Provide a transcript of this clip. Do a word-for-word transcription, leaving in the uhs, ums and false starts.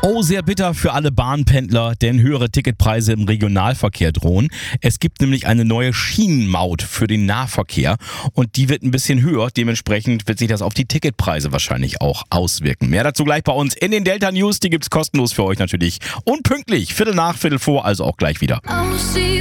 Oh, sehr bitter für alle Bahnpendler, denn höhere Ticketpreise im Regionalverkehr drohen. Es gibt nämlich eine neue Schienenmaut für den Nahverkehr und die wird ein bisschen höher. Dementsprechend wird sich das auf die Ticketpreise wahrscheinlich auch auswirken. Mehr dazu gleich bei uns in den Delta News. Die gibt's kostenlos für euch natürlich und pünktlich. Viertel nach, Viertel vor, also auch gleich wieder.